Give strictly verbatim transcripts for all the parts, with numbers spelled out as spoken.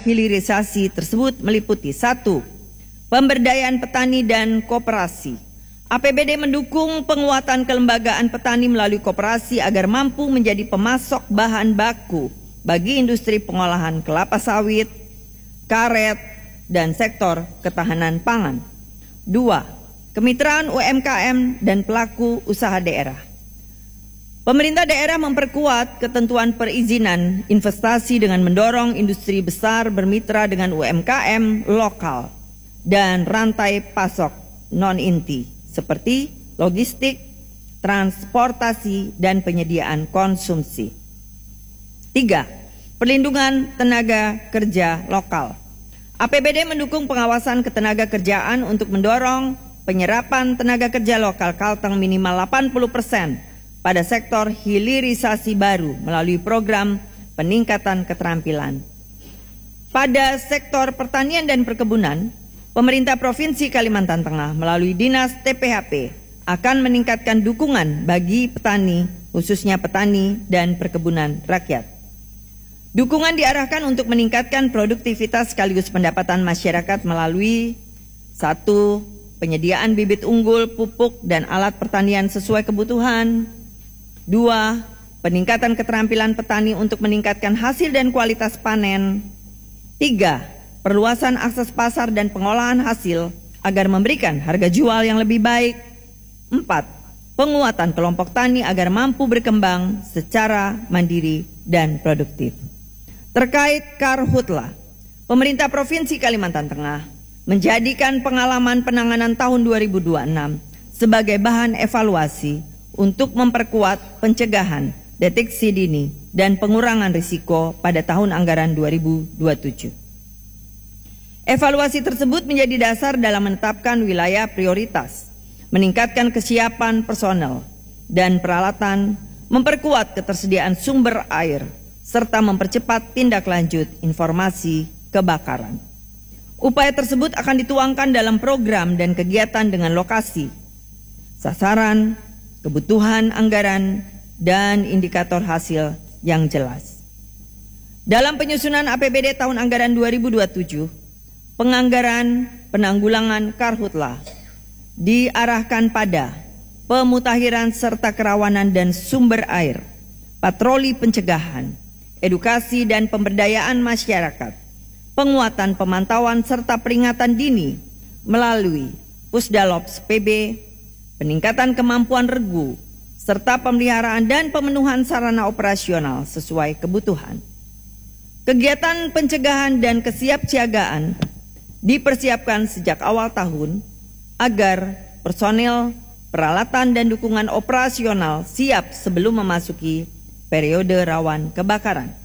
hilirisasi tersebut meliputi satu. Pemberdayaan petani dan koperasi. A P B D mendukung penguatan kelembagaan petani melalui koperasi agar mampu menjadi pemasok bahan baku bagi industri pengolahan kelapa sawit, karet, dan sektor ketahanan pangan. Dua. Kemitraan U M K M dan pelaku usaha daerah. Pemerintah daerah memperkuat ketentuan perizinan investasi dengan mendorong industri besar bermitra dengan U M K M lokal dan rantai pasok non-inti seperti logistik, transportasi, dan penyediaan konsumsi. Tiga. Perlindungan tenaga kerja lokal. A P B D mendukung pengawasan ketenaga kerjaan untuk mendorong penyerapan tenaga kerja lokal Kalteng minimal delapan puluh persen pada sektor hilirisasi baru melalui program peningkatan keterampilan. Pada sektor pertanian dan perkebunan, pemerintah Provinsi Kalimantan Tengah melalui Dinas T P H P akan meningkatkan dukungan bagi petani, khususnya petani dan perkebunan rakyat. Dukungan diarahkan untuk meningkatkan produktivitas sekaligus pendapatan masyarakat melalui satu. Penyediaan bibit unggul, pupuk, dan alat pertanian sesuai kebutuhan. Dua. Peningkatan keterampilan petani untuk meningkatkan hasil dan kualitas panen. Tiga. Perluasan akses pasar dan pengolahan hasil agar memberikan harga jual yang lebih baik. Empat. Penguatan kelompok tani agar mampu berkembang secara mandiri dan produktif. Terkait Karhutla, pemerintah Provinsi Kalimantan Tengah menjadikan pengalaman penanganan tahun dua ribu dua puluh enam sebagai bahan evaluasi untuk memperkuat pencegahan, deteksi dini, dan pengurangan risiko pada tahun anggaran dua ribu dua puluh tujuh. Evaluasi tersebut menjadi dasar dalam menetapkan wilayah prioritas, meningkatkan kesiapan personel dan peralatan, memperkuat ketersediaan sumber air, serta mempercepat tindak lanjut informasi kebakaran. Upaya tersebut akan dituangkan dalam program dan kegiatan dengan lokasi, sasaran, kebutuhan anggaran, dan indikator hasil yang jelas. Dalam penyusunan A P B D tahun anggaran dua ribu dua puluh tujuh, penganggaran penanggulangan karhutla diarahkan pada pemutakhiran serta kerawanan dan sumber air, patroli pencegahan, edukasi dan pemberdayaan masyarakat, penguatan pemantauan serta peringatan dini melalui Pusdalops P B, peningkatan kemampuan regu, serta pemeliharaan dan pemenuhan sarana operasional sesuai kebutuhan. Kegiatan pencegahan dan kesiapsiagaan dipersiapkan sejak awal tahun agar personil, peralatan, dan dukungan operasional siap sebelum memasuki periode rawan kebakaran.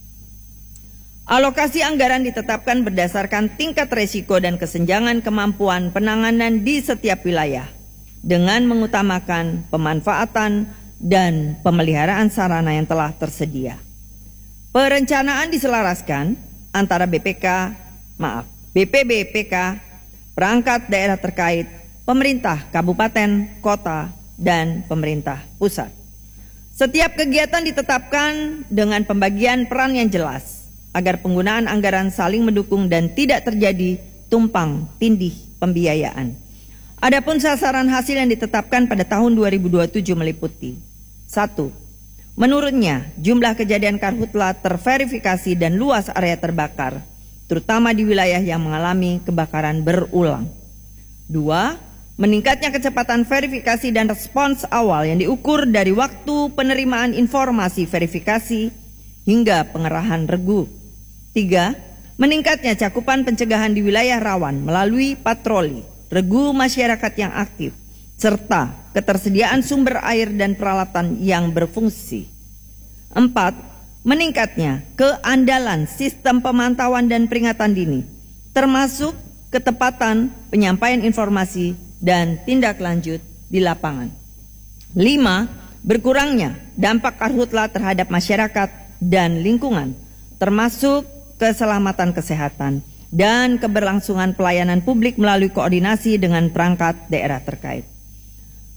Alokasi anggaran ditetapkan berdasarkan tingkat resiko dan kesenjangan kemampuan penanganan di setiap wilayah dengan mengutamakan pemanfaatan dan pemeliharaan sarana yang telah tersedia. Perencanaan diselaraskan antara B P K, maaf, B P B P K, perangkat daerah terkait, pemerintah kabupaten, kota, dan pemerintah pusat. Setiap kegiatan ditetapkan dengan pembagian peran yang jelas agar penggunaan anggaran saling mendukung dan tidak terjadi tumpang tindih pembiayaan. Adapun sasaran hasil yang ditetapkan pada tahun dua ribu dua puluh tujuh meliputi satu. Menurutnya, jumlah kejadian karhutla terverifikasi dan luas area terbakar, terutama di wilayah yang mengalami kebakaran berulang. Dua. Meningkatnya kecepatan verifikasi dan respons awal yang diukur dari waktu penerimaan informasi verifikasi hingga pengerahan regu. Tiga. Meningkatnya cakupan pencegahan di wilayah rawan melalui patroli, regu masyarakat yang aktif, serta ketersediaan sumber air dan peralatan yang berfungsi. Empat. Meningkatnya keandalan sistem pemantauan dan peringatan dini, termasuk ketepatan penyampaian informasi dan tindak lanjut di lapangan. Lima. Berkurangnya dampak karhutla terhadap masyarakat dan lingkungan, termasuk keselamatan kesehatan dan keberlangsungan pelayanan publik melalui koordinasi dengan perangkat daerah terkait.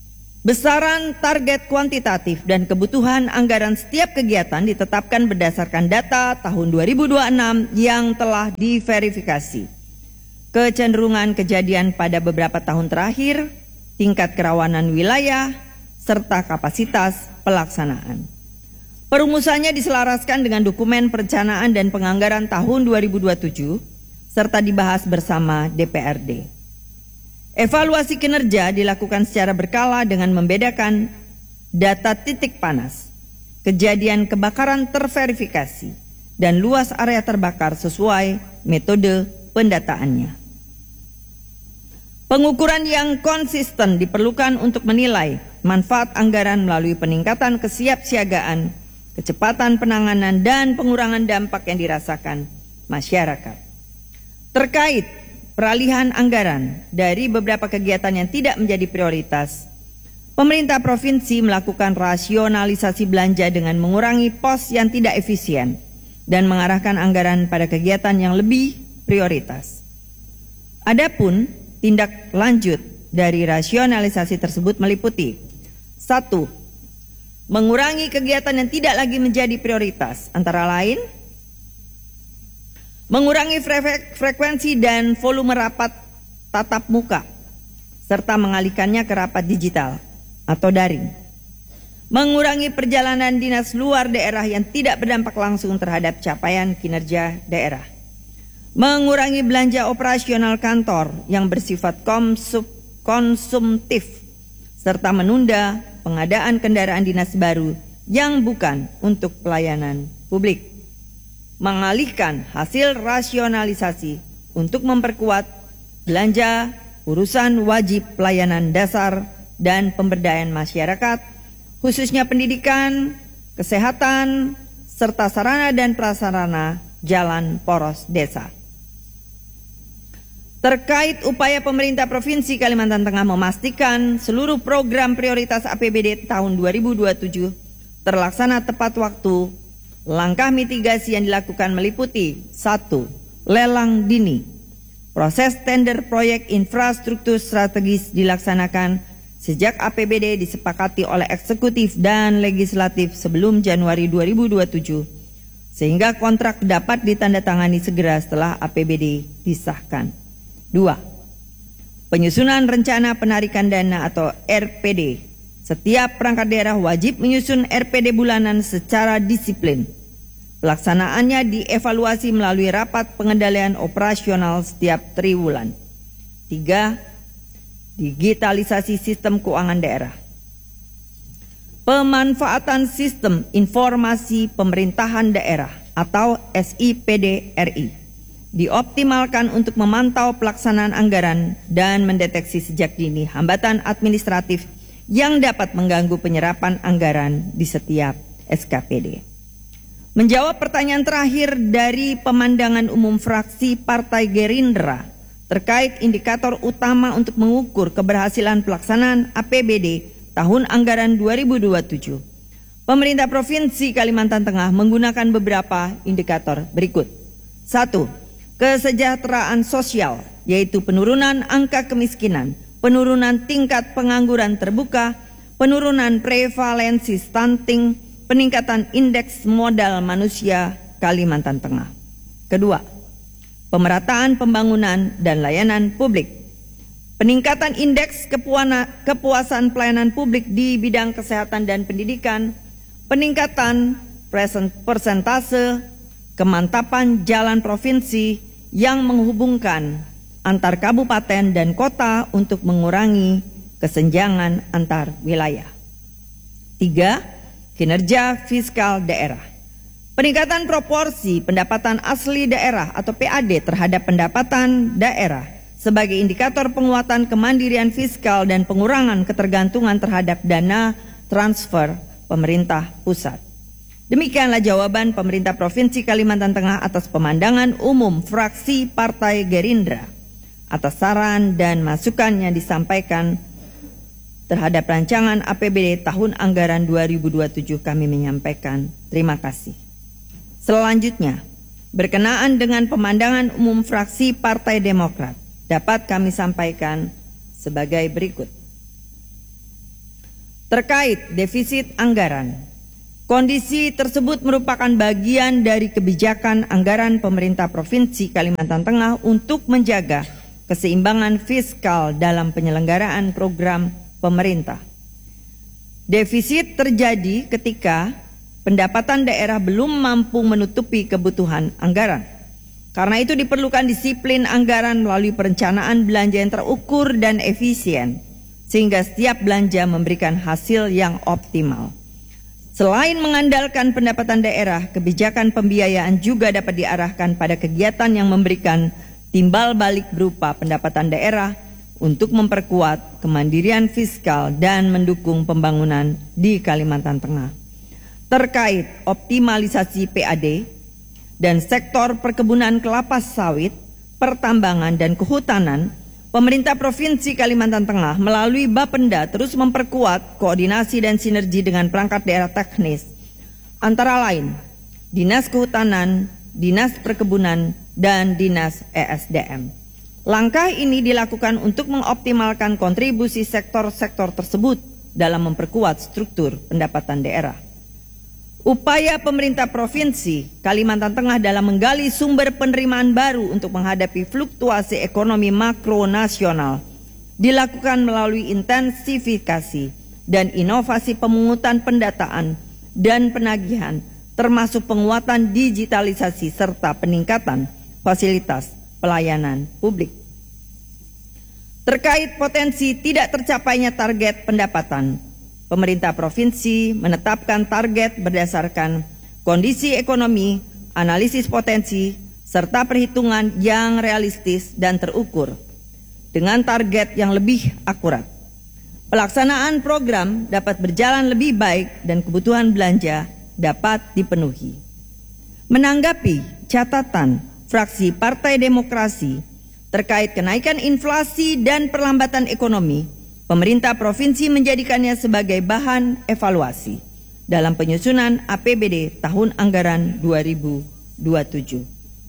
Besaran target kuantitatif dan kebutuhan anggaran setiap kegiatan ditetapkan berdasarkan data tahun dua ribu dua puluh enam yang telah diverifikasi. Kecenderungan kejadian pada beberapa tahun terakhir, tingkat kerawanan wilayah, serta kapasitas pelaksanaan. Perumusannya diselaraskan dengan dokumen perencanaan dan penganggaran tahun dua ribu dua puluh tujuh, serta dibahas bersama D P R D. Evaluasi kinerja dilakukan secara berkala dengan membedakan data titik panas, kejadian kebakaran terverifikasi, dan luas area terbakar sesuai metode pendataannya. Pengukuran yang konsisten diperlukan untuk menilai manfaat anggaran melalui peningkatan kesiapsiagaan, kecepatan penanganan, dan pengurangan dampak yang dirasakan masyarakat. Terkait peralihan anggaran dari beberapa kegiatan yang tidak menjadi prioritas, pemerintah provinsi melakukan rasionalisasi belanja dengan mengurangi pos yang tidak efisien dan mengarahkan anggaran pada kegiatan yang lebih prioritas. Adapun tindak lanjut dari rasionalisasi tersebut meliputi: satu. Mengurangi kegiatan yang tidak lagi menjadi prioritas, antara lain mengurangi frekuensi dan volume rapat tatap muka, serta mengalihkannya ke rapat digital atau daring. Mengurangi perjalanan dinas luar daerah yang tidak berdampak langsung terhadap capaian kinerja daerah. Mengurangi belanja operasional kantor yang bersifat konsum, konsumtif, serta menunda pengadaan kendaraan dinas baru yang bukan untuk pelayanan publik. Mengalihkan hasil rasionalisasi untuk memperkuat belanja urusan wajib pelayanan dasar dan pemberdayaan masyarakat, khususnya pendidikan, kesehatan, serta sarana dan prasarana jalan poros desa. Terkait upaya pemerintah Provinsi Kalimantan Tengah memastikan seluruh program prioritas A P B D tahun dua ribu dua puluh tujuh terlaksana tepat waktu, langkah mitigasi yang dilakukan meliputi: satu. Lelang dini. Proses tender proyek infrastruktur strategis dilaksanakan sejak A P B D disepakati oleh eksekutif dan legislatif sebelum Januari dua ribu dua puluh tujuh, sehingga kontrak dapat ditandatangani segera setelah A P B D disahkan. Dua. Penyusunan rencana penarikan dana atau R P D. Setiap perangkat daerah wajib menyusun R P D bulanan secara disiplin. Pelaksanaannya dievaluasi melalui rapat pengendalian operasional setiap triwulan. Tiga. Digitalisasi sistem keuangan daerah. Pemanfaatan sistem informasi pemerintahan daerah atau S I P D R I dioptimalkan untuk memantau pelaksanaan anggaran dan mendeteksi sejak dini hambatan administratif yang dapat mengganggu penyerapan anggaran di setiap S K P D. Menjawab pertanyaan terakhir dari pemandangan umum fraksi Partai Gerindra terkait indikator utama untuk mengukur keberhasilan pelaksanaan A P B D tahun anggaran dua ribu dua puluh tujuh, pemerintah Provinsi Kalimantan Tengah menggunakan beberapa indikator berikut. Satu. Kesejahteraan sosial, yaitu penurunan angka kemiskinan, penurunan tingkat pengangguran terbuka, penurunan prevalensi stunting, peningkatan indeks modal manusia Kalimantan Tengah. Kedua, pemerataan pembangunan dan layanan publik. Peningkatan indeks kepuasan pelayanan publik di bidang kesehatan dan pendidikan, peningkatan persentase kemantapan jalan provinsi yang menghubungkan antar kabupaten dan kota untuk mengurangi kesenjangan antar wilayah. Tiga, kinerja fiskal daerah. Peningkatan proporsi pendapatan asli daerah atau P A D terhadap pendapatan daerah sebagai indikator penguatan kemandirian fiskal dan pengurangan ketergantungan terhadap dana transfer pemerintah pusat. Demikianlah jawaban pemerintah Provinsi Kalimantan Tengah atas pemandangan umum fraksi Partai Gerindra. Atas saran dan masukan yang disampaikan terhadap rancangan A P B D tahun anggaran dua ribu dua puluh tujuh kami menyampaikan terima kasih. Selanjutnya, berkenaan dengan pemandangan umum fraksi Partai Demokrat dapat kami sampaikan sebagai berikut. Terkait defisit anggaran, kondisi tersebut merupakan bagian dari kebijakan anggaran pemerintah Provinsi Kalimantan Tengah untuk menjaga keseimbangan fiskal dalam penyelenggaraan program pemerintah. Defisit terjadi ketika pendapatan daerah belum mampu menutupi kebutuhan anggaran. Karena itu diperlukan disiplin anggaran melalui perencanaan belanja yang terukur dan efisien, sehingga setiap belanja memberikan hasil yang optimal. Selain mengandalkan pendapatan daerah, kebijakan pembiayaan juga dapat diarahkan pada kegiatan yang memberikan timbal balik berupa pendapatan daerah untuk memperkuat kemandirian fiskal dan mendukung pembangunan di Kalimantan Tengah. Terkait optimalisasi P A D dan sektor perkebunan kelapa sawit, pertambangan, dan kehutanan, pemerintah Provinsi Kalimantan Tengah melalui Bapenda terus memperkuat koordinasi dan sinergi dengan perangkat daerah teknis, antara lain Dinas Kehutanan, Dinas Perkebunan, dan Dinas E S D M. Langkah ini dilakukan untuk mengoptimalkan kontribusi sektor-sektor tersebut dalam memperkuat struktur pendapatan daerah. Upaya pemerintah Provinsi Kalimantan Tengah dalam menggali sumber penerimaan baru untuk menghadapi fluktuasi ekonomi makro nasional dilakukan melalui intensifikasi dan inovasi pemungutan pendataan dan penagihan, termasuk penguatan digitalisasi serta peningkatan fasilitas pelayanan publik. Terkait potensi tidak tercapainya target pendapatan, pemerintah provinsi menetapkan target berdasarkan kondisi ekonomi, analisis potensi, serta perhitungan yang realistis dan terukur dengan target yang lebih akurat. Pelaksanaan program dapat berjalan lebih baik dan kebutuhan belanja dapat dipenuhi. Menanggapi catatan fraksi Partai Demokrasi terkait kenaikan inflasi dan perlambatan ekonomi, pemerintah provinsi menjadikannya sebagai bahan evaluasi dalam penyusunan A P B D tahun anggaran dua ribu dua puluh tujuh.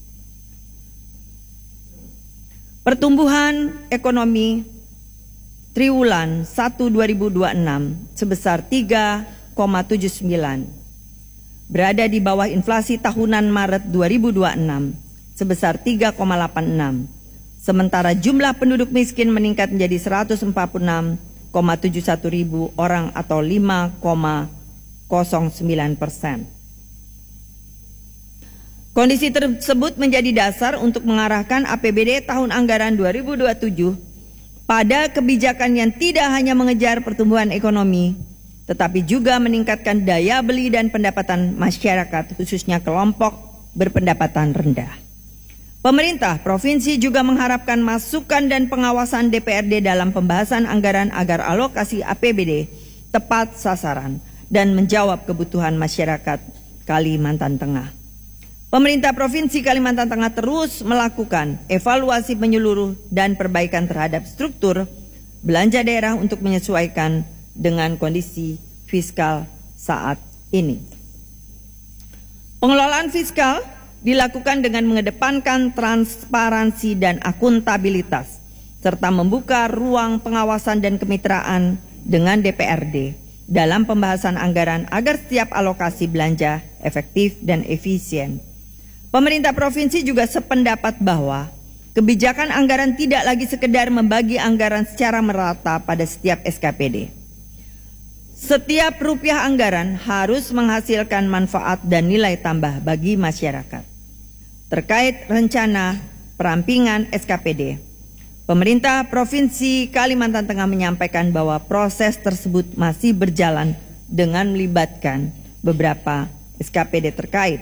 Pertumbuhan ekonomi triwulan satu dua ribu dua puluh enam sebesar tiga koma tujuh sembilan, berada di bawah inflasi tahunan Maret dua ribu dua puluh enam sebesar tiga koma delapan enam. Sementara jumlah penduduk miskin meningkat menjadi seratus empat puluh enam koma tujuh satu ribu orang atau lima koma nol sembilan persen. Kondisi tersebut menjadi dasar untuk mengarahkan A P B D tahun anggaran dua ribu dua puluh tujuh pada kebijakan yang tidak hanya mengejar pertumbuhan ekonomi, tetapi juga meningkatkan daya beli dan pendapatan masyarakat, khususnya kelompok berpendapatan rendah. Pemerintah provinsi juga mengharapkan masukan dan pengawasan D P R D dalam pembahasan anggaran agar alokasi A P B D tepat sasaran dan menjawab kebutuhan masyarakat Kalimantan Tengah. Pemerintah Provinsi Kalimantan Tengah terus melakukan evaluasi menyeluruh dan perbaikan terhadap struktur belanja daerah untuk menyesuaikan dengan kondisi fiskal saat ini. Pengelolaan fiskal dilakukan dengan mengedepankan transparansi dan akuntabilitas, serta membuka ruang pengawasan dan kemitraan dengan D P R D dalam pembahasan anggaran agar setiap alokasi belanja efektif dan efisien. Pemerintah provinsi juga sependapat bahwa kebijakan anggaran tidak lagi sekedar membagi anggaran secara merata pada setiap S K P D. Setiap rupiah anggaran harus menghasilkan manfaat dan nilai tambah bagi masyarakat. Terkait rencana perampingan S K P D, pemerintah Provinsi Kalimantan Tengah menyampaikan bahwa proses tersebut masih berjalan dengan melibatkan beberapa S K P D terkait.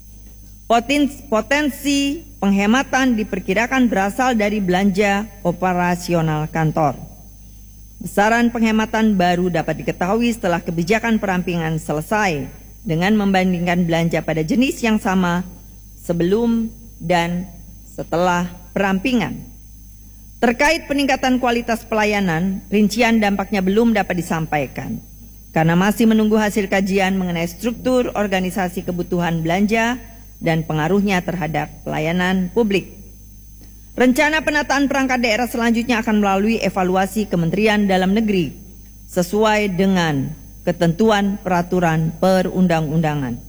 Potensi penghematan diperkirakan berasal dari belanja operasional kantor. Besaran penghematan baru dapat diketahui setelah kebijakan perampingan selesai dengan membandingkan belanja pada jenis yang sama sebelum dan setelah perampingan. Terkait peningkatan kualitas pelayanan, rincian dampaknya belum dapat disampaikan karena masih menunggu hasil kajian mengenai struktur organisasi kebutuhan belanja dan pengaruhnya terhadap pelayanan publik. Rencana penataan perangkat daerah selanjutnya akan melalui evaluasi Kementerian Dalam Negeri sesuai dengan ketentuan peraturan perundang-undangan.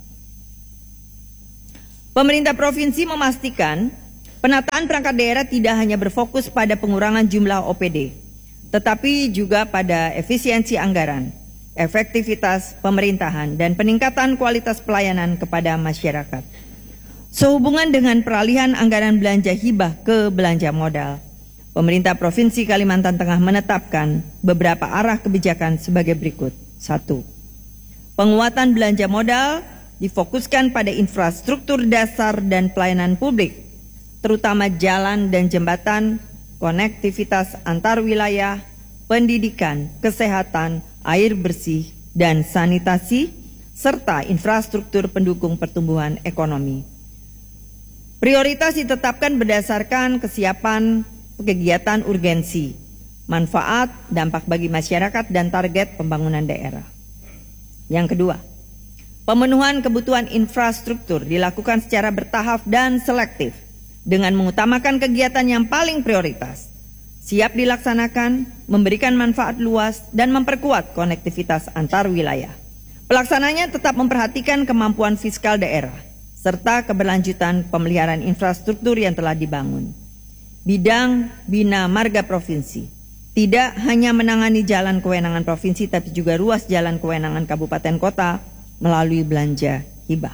Pemerintah provinsi memastikan penataan perangkat daerah tidak hanya berfokus pada pengurangan jumlah O P D, tetapi juga pada efisiensi anggaran, efektivitas pemerintahan, dan peningkatan kualitas pelayanan kepada masyarakat. Sehubungan dengan peralihan anggaran belanja hibah ke belanja modal, pemerintah Provinsi Kalimantan Tengah menetapkan beberapa arah kebijakan sebagai berikut. Satu, penguatan belanja modal difokuskan pada infrastruktur dasar dan pelayanan publik, terutama jalan dan jembatan, konektivitas antar wilayah, pendidikan, kesehatan, air bersih, dan sanitasi, serta infrastruktur pendukung pertumbuhan ekonomi. Prioritas ditetapkan berdasarkan kesiapan kegiatan urgensi, manfaat, dampak bagi masyarakat, dan target pembangunan daerah. Yang kedua, pemenuhan kebutuhan infrastruktur dilakukan secara bertahap dan selektif dengan mengutamakan kegiatan yang paling prioritas, siap dilaksanakan, memberikan manfaat luas, dan memperkuat konektivitas antar wilayah. Pelaksananya tetap memperhatikan kemampuan fiskal daerah, serta keberlanjutan pemeliharaan infrastruktur yang telah dibangun. Bidang Bina Marga Provinsi tidak hanya menangani jalan kewenangan provinsi, tapi juga ruas jalan kewenangan kabupaten kota melalui belanja hibah.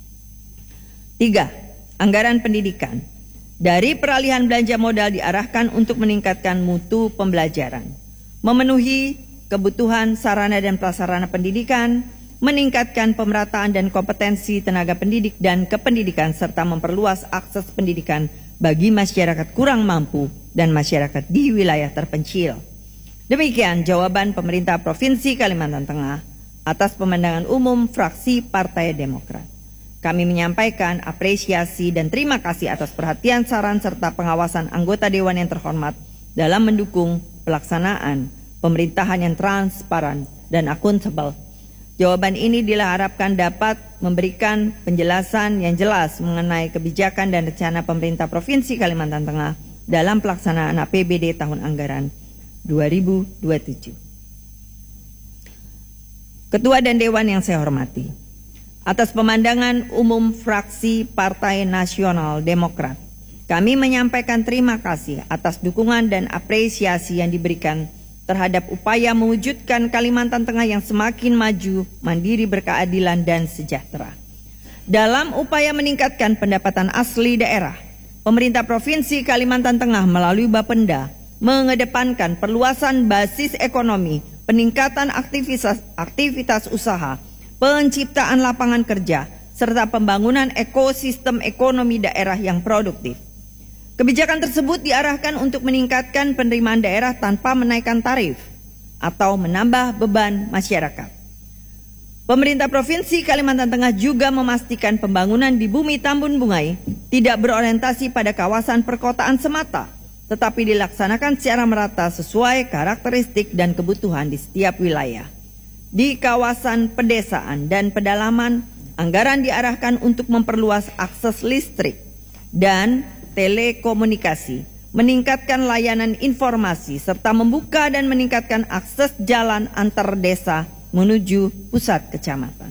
Tiga, anggaran pendidikan. Dari peralihan belanja modal diarahkan untuk meningkatkan mutu pembelajaran, memenuhi kebutuhan sarana dan prasarana pendidikan, meningkatkan pemerataan dan kompetensi tenaga pendidik dan kependidikan, serta memperluas akses pendidikan bagi masyarakat kurang mampu dan masyarakat di wilayah terpencil. Demikian jawaban pemerintah Provinsi Kalimantan Tengah atas pemandangan umum fraksi Partai Demokrat. Kami menyampaikan apresiasi dan terima kasih atas perhatian, saran, serta pengawasan anggota Dewan yang terhormat dalam mendukung pelaksanaan pemerintahan yang transparan dan akuntabel. Jawaban ini diharapkan dapat memberikan penjelasan yang jelas mengenai kebijakan dan rencana pemerintah Provinsi Kalimantan Tengah dalam pelaksanaan A P B D tahun anggaran dua ribu dua puluh tujuh. Ketua dan Dewan yang saya hormati, atas pemandangan umum fraksi Partai Nasional Demokrat, kami menyampaikan terima kasih atas dukungan dan apresiasi yang diberikan terhadap upaya mewujudkan Kalimantan Tengah yang semakin maju, mandiri, berkeadilan, dan sejahtera. Dalam upaya meningkatkan pendapatan asli daerah, pemerintah Provinsi Kalimantan Tengah melalui Bapenda mengedepankan perluasan basis ekonomi, peningkatan aktivitas, aktivitas usaha, penciptaan lapangan kerja, serta pembangunan ekosistem ekonomi daerah yang produktif. Kebijakan tersebut diarahkan untuk meningkatkan penerimaan daerah tanpa menaikkan tarif atau menambah beban masyarakat. Pemerintah Provinsi Kalimantan Tengah juga memastikan pembangunan di Bumi Tambun Bungai tidak berorientasi pada kawasan perkotaan semata, tetapi dilaksanakan secara merata sesuai karakteristik dan kebutuhan di setiap wilayah. Di kawasan pedesaan dan pedalaman, anggaran diarahkan untuk memperluas akses listrik dan telekomunikasi, meningkatkan layanan informasi, serta membuka dan meningkatkan akses jalan antar desa menuju pusat kecamatan.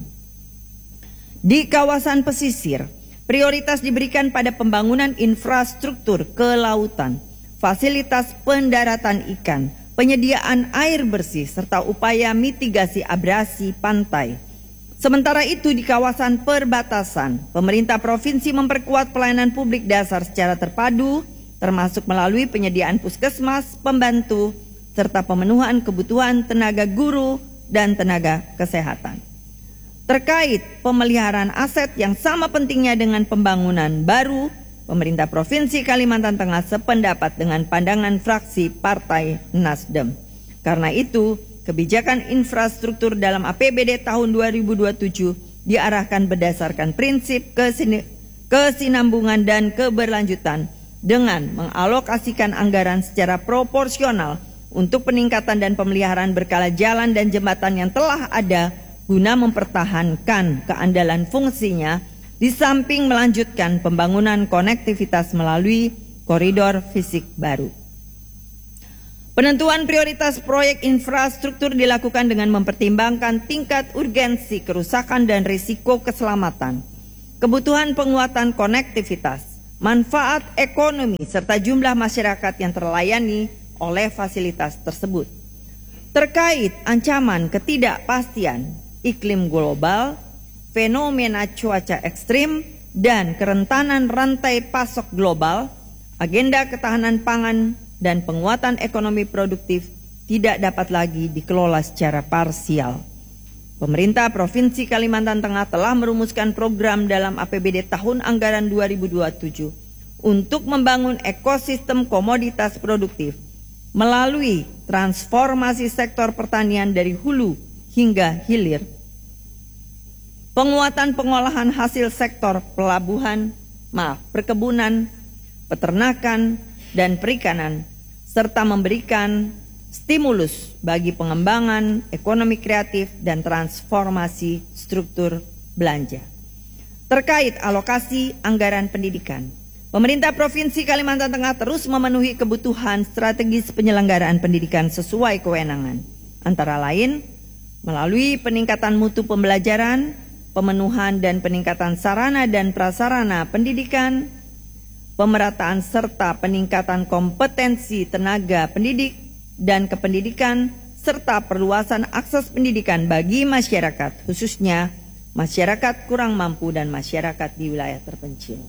Di kawasan pesisir, prioritas diberikan pada pembangunan infrastruktur kelautan, fasilitas pendaratan ikan, penyediaan air bersih, serta upaya mitigasi abrasi pantai. Sementara itu di kawasan perbatasan, pemerintah provinsi memperkuat pelayanan publik dasar secara terpadu, termasuk melalui penyediaan puskesmas, pembantu, serta pemenuhan kebutuhan tenaga guru dan tenaga kesehatan. Terkait pemeliharaan aset yang sama pentingnya dengan pembangunan baru, pemerintah Provinsi Kalimantan Tengah sependapat dengan pandangan fraksi Partai Nasdem. Karena itu, kebijakan infrastruktur dalam A P B D tahun dua ribu dua puluh tujuh diarahkan berdasarkan prinsip kesinambungan dan keberlanjutan dengan mengalokasikan anggaran secara proporsional untuk peningkatan dan pemeliharaan berkala jalan dan jembatan yang telah ada guna mempertahankan keandalan fungsinya, di samping melanjutkan pembangunan konektivitas melalui koridor fisik baru. Penentuan prioritas proyek infrastruktur dilakukan dengan mempertimbangkan tingkat urgensi kerusakan dan risiko keselamatan, kebutuhan penguatan konektivitas, manfaat ekonomi, serta jumlah masyarakat yang terlayani oleh fasilitas tersebut. Terkait ancaman ketidakpastian iklim global, fenomena cuaca ekstrim, dan kerentanan rantai pasok global, agenda ketahanan pangan dan penguatan ekonomi produktif tidak dapat lagi dikelola secara parsial. Pemerintah Provinsi Kalimantan Tengah telah merumuskan program dalam A P B D tahun anggaran dua ribu dua puluh tujuh untuk membangun ekosistem komoditas produktif melalui transformasi sektor pertanian dari hulu hingga hilir, penguatan pengolahan hasil sektor pelabuhan, maaf, perkebunan, peternakan, dan perikanan, serta memberikan stimulus bagi pengembangan ekonomi kreatif dan transformasi struktur belanja. Terkait alokasi anggaran pendidikan, pemerintah Provinsi Kalimantan Tengah terus memenuhi kebutuhan strategis penyelenggaraan pendidikan sesuai kewenangan, antara lain melalui peningkatan mutu pembelajaran, pemenuhan dan peningkatan sarana dan prasarana pendidikan, pemerataan serta peningkatan kompetensi tenaga pendidik dan kependidikan, serta perluasan akses pendidikan bagi masyarakat, khususnya masyarakat kurang mampu dan masyarakat di wilayah terpencil.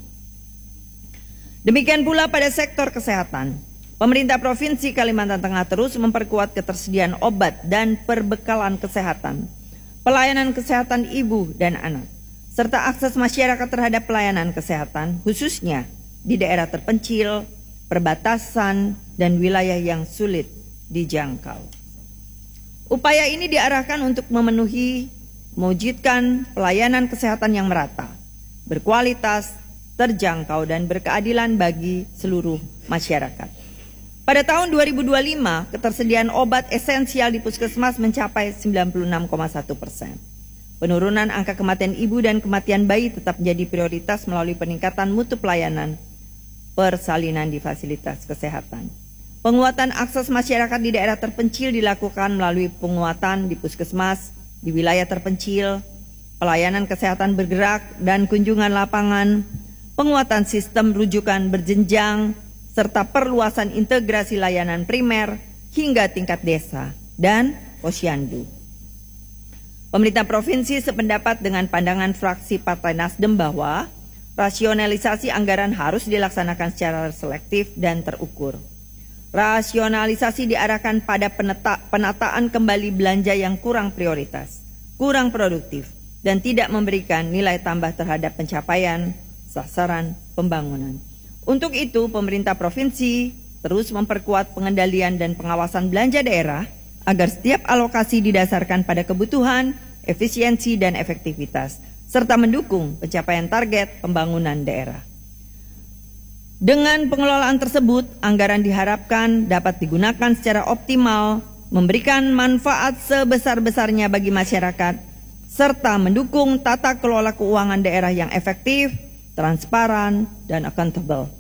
Demikian pula pada sektor kesehatan, pemerintah Provinsi Kalimantan Tengah terus memperkuat ketersediaan obat dan perbekalan kesehatan, pelayanan kesehatan ibu dan anak, serta akses masyarakat terhadap pelayanan kesehatan, khususnya di daerah terpencil, perbatasan, dan wilayah yang sulit dijangkau. Upaya ini diarahkan untuk memenuhi, mewujudkan pelayanan kesehatan yang merata, berkualitas, terjangkau, dan berkeadilan bagi seluruh masyarakat. Pada tahun dua ribu dua puluh lima, ketersediaan obat esensial di puskesmas mencapai sembilan puluh enam koma satu persen. Penurunan angka kematian ibu dan kematian bayi tetap menjadi prioritas melalui peningkatan mutu pelayanan persalinan di fasilitas kesehatan. Penguatan akses masyarakat di daerah terpencil dilakukan melalui penguatan di puskesmas di wilayah terpencil, pelayanan kesehatan bergerak dan kunjungan lapangan, penguatan sistem rujukan berjenjang, serta perluasan integrasi layanan primer hingga tingkat desa dan posyandu. Pemerintah provinsi sependapat dengan pandangan fraksi Partai Nasdem bahwa rasionalisasi anggaran harus dilaksanakan secara selektif dan terukur. Rasionalisasi diarahkan pada peneta, penataan kembali belanja yang kurang prioritas, kurang produktif, dan tidak memberikan nilai tambah terhadap pencapaian sasaran pembangunan. Untuk itu, pemerintah provinsi terus memperkuat pengendalian dan pengawasan belanja daerah agar setiap alokasi didasarkan pada kebutuhan, efisiensi, dan efektivitas, serta mendukung pencapaian target pembangunan daerah. Dengan pengelolaan tersebut, anggaran diharapkan dapat digunakan secara optimal, memberikan manfaat sebesar-besarnya bagi masyarakat, serta mendukung tata kelola keuangan daerah yang efektif, transparan, dan accountable.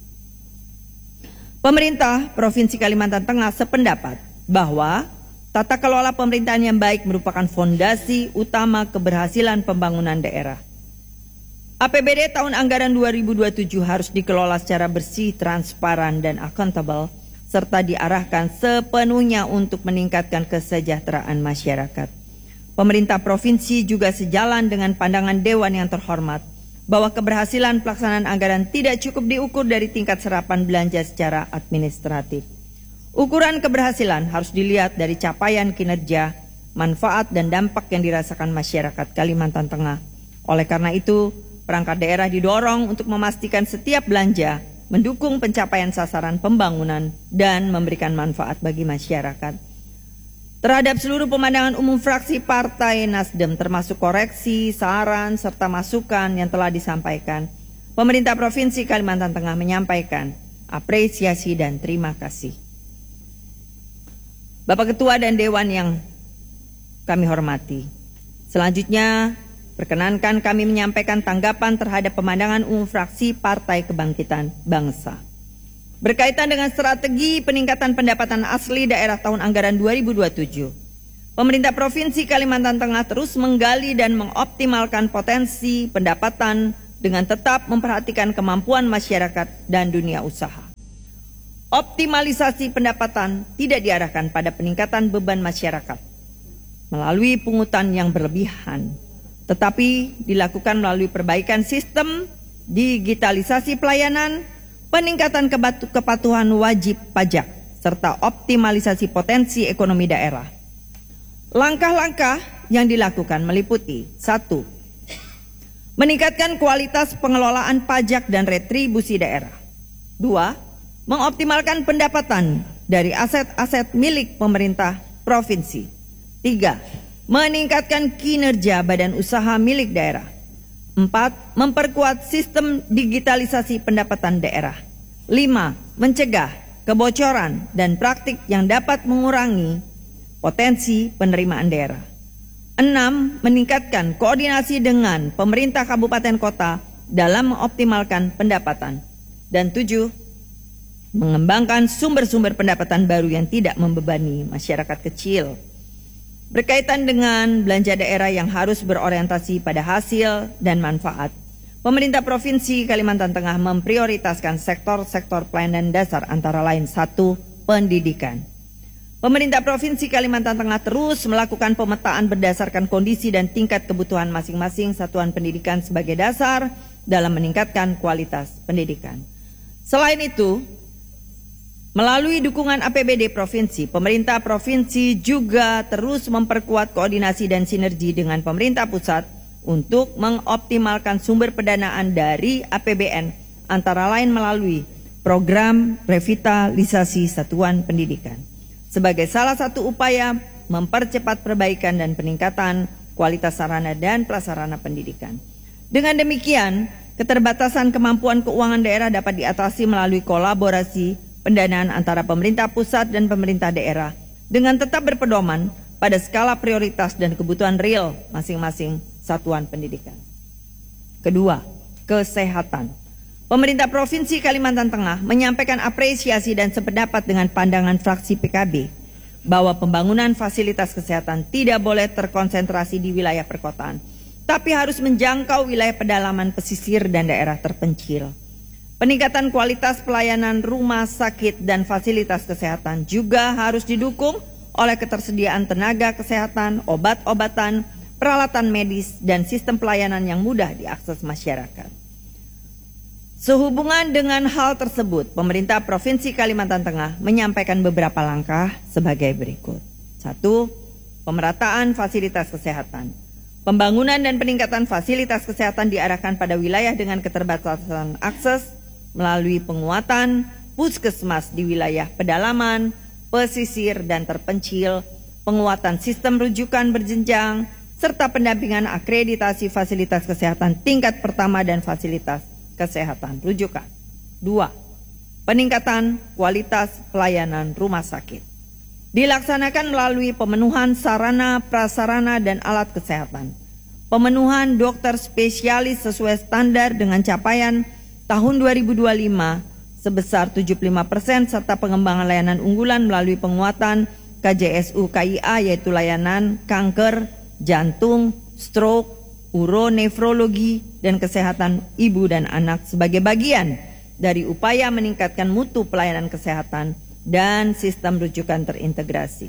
Pemerintah Provinsi Kalimantan Tengah sependapat bahwa tata kelola pemerintahan yang baik merupakan fondasi utama keberhasilan pembangunan daerah. A P B D tahun anggaran dua ribu dua puluh tujuh harus dikelola secara bersih, transparan, dan accountable, serta diarahkan sepenuhnya untuk meningkatkan kesejahteraan masyarakat. Pemerintah provinsi juga sejalan dengan pandangan Dewan yang terhormat bahwa keberhasilan pelaksanaan anggaran tidak cukup diukur dari tingkat serapan belanja secara administratif. Ukuran keberhasilan harus dilihat dari capaian kinerja, manfaat, dan dampak yang dirasakan masyarakat Kalimantan Tengah. Oleh karena itu, perangkat daerah didorong untuk memastikan setiap belanja mendukung pencapaian sasaran pembangunan dan memberikan manfaat bagi masyarakat. Terhadap seluruh pemandangan umum fraksi Partai Nasdem, termasuk koreksi, saran, serta masukan yang telah disampaikan, pemerintah Provinsi Kalimantan Tengah menyampaikan apresiasi dan terima kasih. Bapak Ketua dan Dewan yang kami hormati, selanjutnya perkenankan kami menyampaikan tanggapan terhadap pemandangan umum fraksi Partai Kebangkitan Bangsa. Berkaitan dengan strategi peningkatan pendapatan asli daerah tahun anggaran dua ribu dua puluh tujuh, pemerintah Provinsi Kalimantan Tengah terus menggali dan mengoptimalkan potensi pendapatan dengan tetap memperhatikan kemampuan masyarakat dan dunia usaha. Optimalisasi pendapatan tidak diarahkan pada peningkatan beban masyarakat melalui pungutan yang berlebihan, tetapi dilakukan melalui perbaikan sistem, digitalisasi pelayanan, peningkatan kepatuhan wajib pajak, serta optimalisasi potensi ekonomi daerah. Langkah-langkah yang dilakukan meliputi: satu. Meningkatkan kualitas pengelolaan pajak dan retribusi daerah. Dua. Mengoptimalkan pendapatan dari aset-aset milik pemerintah provinsi. Tiga. Meningkatkan kinerja badan usaha milik daerah. Empat. Memperkuat sistem digitalisasi pendapatan daerah. Lima. Mencegah kebocoran dan praktik yang dapat mengurangi potensi penerimaan daerah. Enam. Meningkatkan koordinasi dengan pemerintah kabupaten kota dalam mengoptimalkan pendapatan. Dan tujuh. Mengembangkan sumber-sumber pendapatan baru yang tidak membebani masyarakat kecil. Berkaitan dengan belanja daerah yang harus berorientasi pada hasil dan manfaat, pemerintah Provinsi Kalimantan Tengah memprioritaskan sektor-sektor pelayanan dasar antara lain: satu. Pendidikan. Pemerintah Provinsi Kalimantan Tengah terus melakukan pemetaan berdasarkan kondisi dan tingkat kebutuhan masing-masing satuan pendidikan sebagai dasar dalam meningkatkan kualitas pendidikan. Selain itu, melalui dukungan A P B D Provinsi, pemerintah Provinsi juga terus memperkuat koordinasi dan sinergi dengan pemerintah pusat untuk mengoptimalkan sumber pendanaan dari A P B N, antara lain melalui program revitalisasi satuan pendidikan, sebagai salah satu upaya mempercepat perbaikan dan peningkatan kualitas sarana dan prasarana pendidikan. Dengan demikian, keterbatasan kemampuan keuangan daerah dapat diatasi melalui kolaborasi pendanaan antara pemerintah pusat dan pemerintah daerah dengan tetap berpedoman pada skala prioritas dan kebutuhan real masing-masing satuan pendidikan. Kedua, kesehatan. Pemerintah Provinsi Kalimantan Tengah menyampaikan apresiasi dan sependapat dengan pandangan fraksi P K B bahwa pembangunan fasilitas kesehatan tidak boleh terkonsentrasi di wilayah perkotaan, tapi harus menjangkau wilayah pedalaman, pesisir, dan daerah terpencil. Peningkatan kualitas pelayanan rumah sakit dan fasilitas kesehatan juga harus didukung oleh ketersediaan tenaga kesehatan, obat-obatan, peralatan medis, dan sistem pelayanan yang mudah diakses masyarakat. Sehubungan dengan hal tersebut, pemerintah Provinsi Kalimantan Tengah menyampaikan beberapa langkah sebagai berikut. Satu, pemerataan fasilitas kesehatan. Pembangunan dan peningkatan fasilitas kesehatan diarahkan pada wilayah dengan keterbatasan akses melalui penguatan puskesmas di wilayah pedalaman, pesisir, dan terpencil, penguatan sistem rujukan berjenjang, serta pendampingan akreditasi fasilitas kesehatan tingkat pertama dan fasilitas kesehatan rujukan. Dua, peningkatan kualitas pelayanan rumah sakit. Dilaksanakan melalui pemenuhan sarana, prasarana, dan alat kesehatan. Pemenuhan dokter spesialis sesuai standar dengan capaian tahun dua ribu dua puluh lima sebesar tujuh puluh lima persen, serta pengembangan layanan unggulan melalui penguatan K J S U K I A, yaitu layanan kanker, jantung, stroke, uronefrologi, dan kesehatan ibu dan anak sebagai bagian dari upaya meningkatkan mutu pelayanan kesehatan dan sistem rujukan terintegrasi.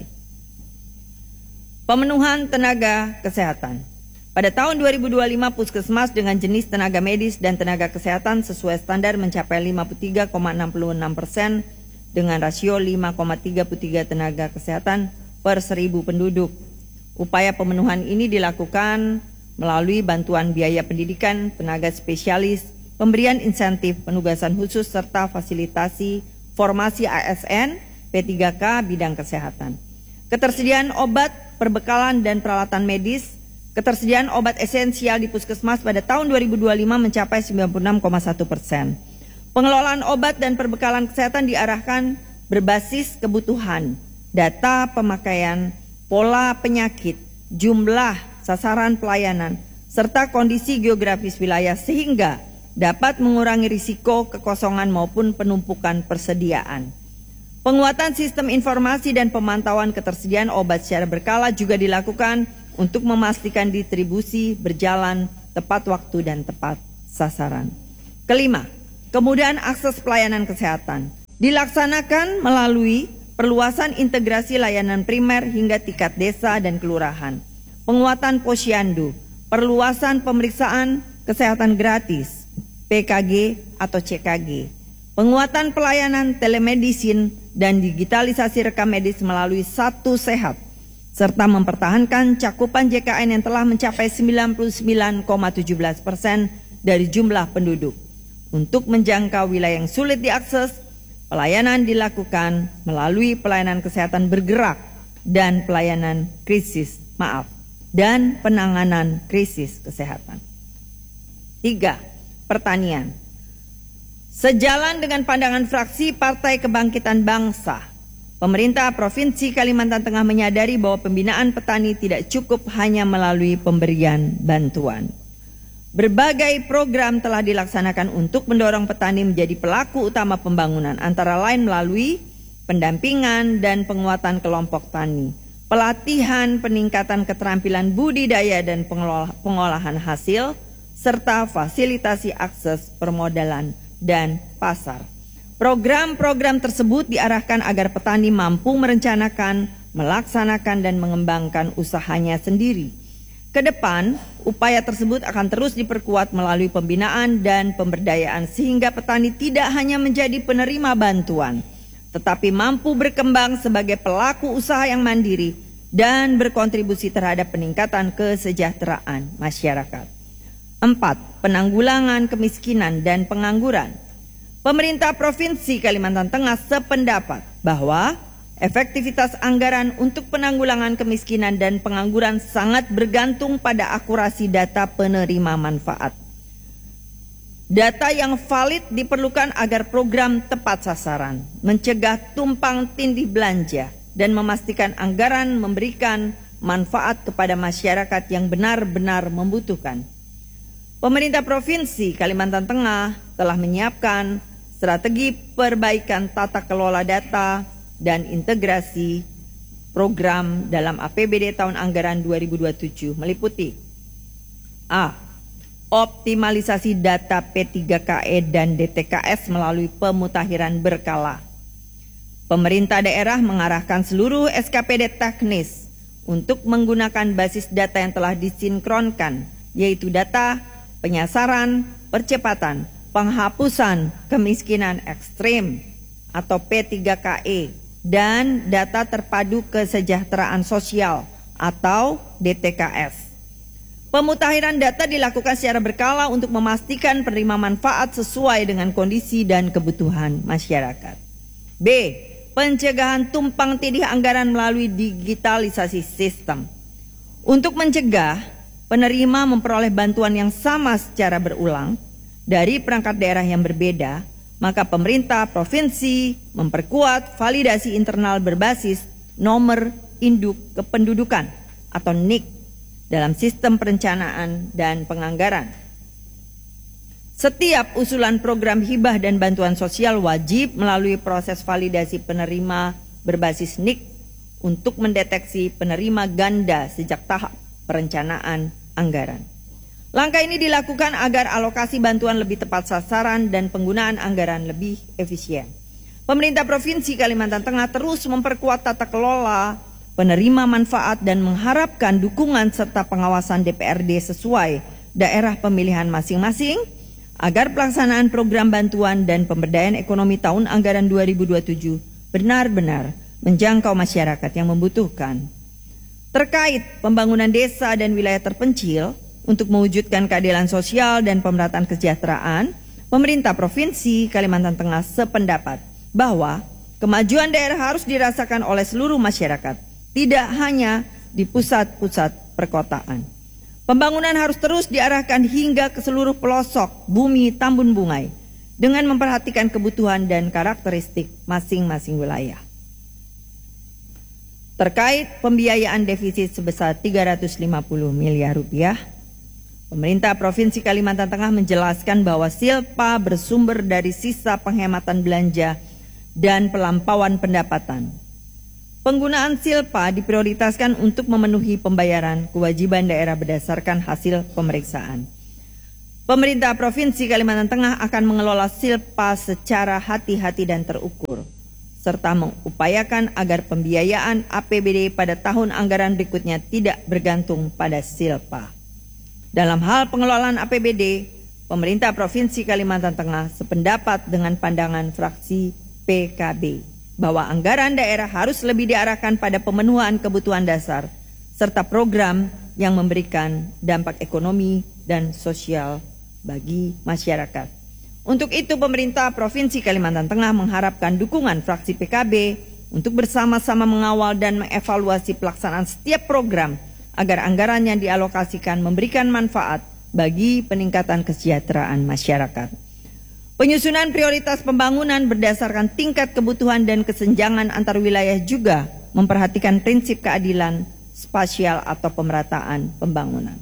Pemenuhan tenaga kesehatan. Pada tahun dua ribu dua puluh lima, puskesmas dengan jenis tenaga medis dan tenaga kesehatan sesuai standar mencapai lima puluh tiga koma enam puluh enam persen dengan rasio lima koma tiga puluh tiga tenaga kesehatan per seribu penduduk. Upaya pemenuhan ini dilakukan melalui bantuan biaya pendidikan, tenaga spesialis, pemberian insentif penugasan khusus, serta fasilitasi formasi A S N P tiga K bidang kesehatan. Ketersediaan obat, perbekalan, dan peralatan medis. Ketersediaan obat esensial di puskesmas pada tahun dua ribu dua puluh lima mencapai sembilan puluh enam koma satu persen. Pengelolaan obat dan perbekalan kesehatan diarahkan berbasis kebutuhan, data pemakaian, pola penyakit, jumlah sasaran pelayanan, serta kondisi geografis wilayah, sehingga dapat mengurangi risiko kekosongan maupun penumpukan persediaan. Penguatan sistem informasi dan pemantauan ketersediaan obat secara berkala juga dilakukan untuk memastikan distribusi berjalan tepat waktu dan tepat sasaran. Kelima, kemudahan akses pelayanan kesehatan dilaksanakan melalui perluasan integrasi layanan primer hingga tingkat desa dan kelurahan, penguatan posyandu, perluasan pemeriksaan kesehatan gratis, P K G atau C K G, penguatan pelayanan telemedicine dan digitalisasi rekam medis melalui Satu Sehat, serta mempertahankan cakupan J K N yang telah mencapai sembilan puluh sembilan koma satu tujuh persen dari jumlah penduduk. Untuk menjangkau wilayah yang sulit diakses, pelayanan dilakukan melalui pelayanan kesehatan bergerak dan pelayanan krisis, maaf, dan penanganan krisis kesehatan. Tiga, pertanian. Sejalan dengan pandangan fraksi Partai Kebangkitan Bangsa, pemerintah Provinsi Kalimantan Tengah menyadari bahwa pembinaan petani tidak cukup hanya melalui pemberian bantuan. Berbagai program telah dilaksanakan untuk mendorong petani menjadi pelaku utama pembangunan, antara lain melalui pendampingan dan penguatan kelompok tani, pelatihan peningkatan keterampilan budidaya dan pengolahan hasil, serta fasilitasi akses permodalan dan pasar. Program-program tersebut diarahkan agar petani mampu merencanakan, melaksanakan, dan mengembangkan usahanya sendiri. Kedepan, upaya tersebut akan terus diperkuat melalui pembinaan dan pemberdayaan sehingga petani tidak hanya menjadi penerima bantuan, tetapi mampu berkembang sebagai pelaku usaha yang mandiri dan berkontribusi terhadap peningkatan kesejahteraan masyarakat. Empat, penanggulangan kemiskinan dan pengangguran. Pemerintah Provinsi Kalimantan Tengah sependapat bahwa efektivitas anggaran untuk penanggulangan kemiskinan dan pengangguran sangat bergantung pada akurasi data penerima manfaat. Data yang valid diperlukan agar program tepat sasaran, mencegah tumpang tindih belanja, dan memastikan anggaran memberikan manfaat kepada masyarakat yang benar-benar membutuhkan. Pemerintah Provinsi Kalimantan Tengah telah menyiapkan strategi perbaikan tata kelola data dan integrasi program dalam A P B D tahun anggaran dua ribu dua puluh tujuh meliputi A. Optimalisasi data P tiga K E dan D T K S melalui pemutakhiran berkala. Pemerintah daerah mengarahkan seluruh S K P D teknis untuk menggunakan basis data yang telah disinkronkan, yaitu data penyasaran, percepatan, penghapusan kemiskinan ekstrim atau P tiga K E dan data terpadu kesejahteraan sosial atau D T K S. Pemutakhiran data dilakukan secara berkala untuk memastikan penerima manfaat sesuai dengan kondisi dan kebutuhan masyarakat. B. Pencegahan tumpang tindih anggaran melalui digitalisasi sistem. Untuk mencegah penerima memperoleh bantuan yang sama secara berulang dari perangkat daerah yang berbeda, maka pemerintah provinsi memperkuat validasi internal berbasis nomor induk kependudukan atau N I K dalam sistem perencanaan dan penganggaran. Setiap usulan program hibah dan bantuan sosial wajib melalui proses validasi penerima berbasis N I K untuk mendeteksi penerima ganda sejak tahap perencanaan anggaran. Langkah ini dilakukan agar alokasi bantuan lebih tepat sasaran dan penggunaan anggaran lebih efisien. Pemerintah Provinsi Kalimantan Tengah terus memperkuat tata kelola penerima manfaat dan mengharapkan dukungan serta pengawasan D P R D sesuai daerah pemilihan masing-masing agar pelaksanaan program bantuan dan pemberdayaan ekonomi tahun anggaran dua ribu dua puluh tujuh benar-benar menjangkau masyarakat yang membutuhkan. Terkait pembangunan desa dan wilayah terpencil, untuk mewujudkan keadilan sosial dan pemerataan kesejahteraan, pemerintah Provinsi Kalimantan Tengah sependapat bahwa kemajuan daerah harus dirasakan oleh seluruh masyarakat, tidak hanya di pusat-pusat perkotaan. Pembangunan harus terus diarahkan hingga ke seluruh pelosok bumi Tambun Bungai dengan memperhatikan kebutuhan dan karakteristik masing-masing wilayah. Terkait pembiayaan defisit sebesar tiga ratus lima puluh miliar rupiah, Pemerintah Provinsi Kalimantan Tengah menjelaskan bahwa silpa bersumber dari sisa penghematan belanja dan pelampauan pendapatan. Penggunaan silpa diprioritaskan untuk memenuhi pembayaran kewajiban daerah berdasarkan hasil pemeriksaan. Pemerintah Provinsi Kalimantan Tengah akan mengelola silpa secara hati-hati dan terukur, serta mengupayakan agar pembiayaan A P B D pada tahun anggaran berikutnya tidak bergantung pada silpa. Dalam hal pengelolaan A P B D, pemerintah Provinsi Kalimantan Tengah sependapat dengan pandangan fraksi P K B bahwa anggaran daerah harus lebih diarahkan pada pemenuhan kebutuhan dasar serta program yang memberikan dampak ekonomi dan sosial bagi masyarakat. Untuk itu, pemerintah Provinsi Kalimantan Tengah mengharapkan dukungan fraksi P K B untuk bersama-sama mengawal dan mengevaluasi pelaksanaan setiap program agar anggaran yang dialokasikan memberikan manfaat bagi peningkatan kesejahteraan masyarakat. Penyusunan prioritas pembangunan berdasarkan tingkat kebutuhan dan kesenjangan antar wilayah juga memperhatikan prinsip keadilan spasial atau pemerataan pembangunan.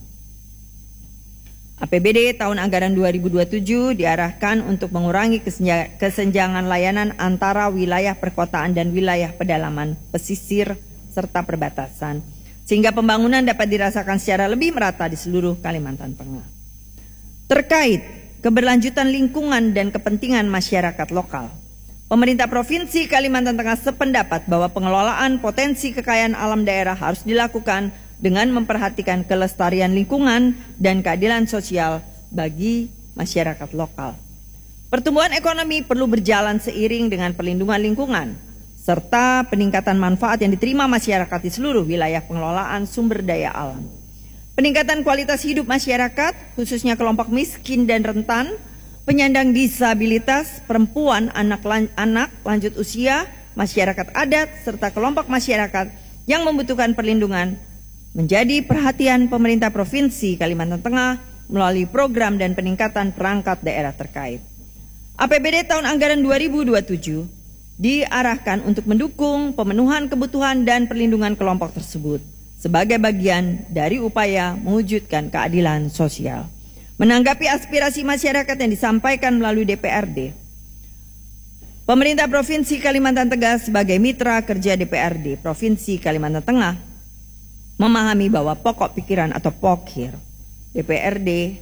A P B D tahun anggaran dua ribu dua puluh tujuh diarahkan untuk mengurangi kesenjangan layanan antara wilayah perkotaan dan wilayah pedalaman, pesisir, serta perbatasan, sehingga pembangunan dapat dirasakan secara lebih merata di seluruh Kalimantan Tengah. Terkait keberlanjutan lingkungan dan kepentingan masyarakat lokal, pemerintah Provinsi Kalimantan Tengah sependapat bahwa pengelolaan potensi kekayaan alam daerah harus dilakukan dengan memperhatikan kelestarian lingkungan dan keadilan sosial bagi masyarakat lokal. Pertumbuhan ekonomi perlu berjalan seiring dengan perlindungan lingkungan, serta peningkatan manfaat yang diterima masyarakat di seluruh wilayah pengelolaan sumber daya alam. Peningkatan kualitas hidup masyarakat, khususnya kelompok miskin dan rentan, penyandang disabilitas, perempuan, anak-anak lanjut usia, masyarakat adat, serta kelompok masyarakat yang membutuhkan perlindungan, menjadi perhatian pemerintah Provinsi Kalimantan Tengah melalui program dan peningkatan perangkat daerah terkait. A P B D tahun anggaran dua ribu dua puluh tujuh diarahkan untuk mendukung pemenuhan kebutuhan dan perlindungan kelompok tersebut sebagai bagian dari upaya mewujudkan keadilan sosial. Menanggapi aspirasi masyarakat yang disampaikan melalui D P R D, pemerintah Provinsi Kalimantan Tengah sebagai mitra kerja D P R D Provinsi Kalimantan Tengah memahami bahwa pokok pikiran atau pokhir D P R D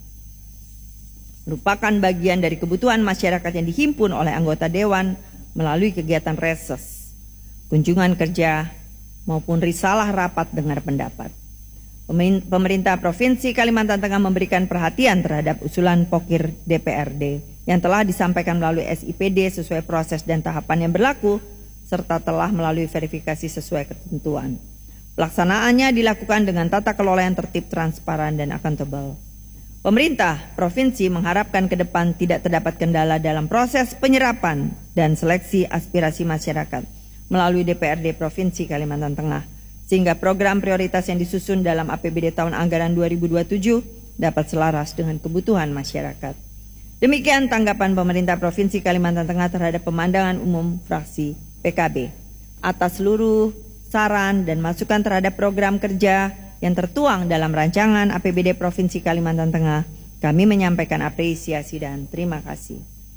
merupakan bagian dari kebutuhan masyarakat yang dihimpun oleh anggota Dewan melalui kegiatan reses, kunjungan kerja, maupun risalah rapat dengar pendapat. Pemerintah Provinsi Kalimantan Tengah memberikan perhatian terhadap usulan pokir D P R D yang telah disampaikan melalui S I P D sesuai proses dan tahapan yang berlaku, serta telah melalui verifikasi sesuai ketentuan. Pelaksanaannya dilakukan dengan tata kelola yang tertib, transparan, dan akuntabel. Pemerintah Provinsi mengharapkan ke depan tidak terdapat kendala dalam proses penyerapan dan seleksi aspirasi masyarakat melalui D P R D Provinsi Kalimantan Tengah, sehingga program prioritas yang disusun dalam A P B D tahun anggaran dua ribu dua puluh tujuh dapat selaras dengan kebutuhan masyarakat. Demikian tanggapan pemerintah Provinsi Kalimantan Tengah terhadap pemandangan umum fraksi P K B. Atas seluruh saran dan masukan terhadap program kerja yang tertuang dalam rancangan A P B D Provinsi Kalimantan Tengah, kami menyampaikan apresiasi dan terima kasih.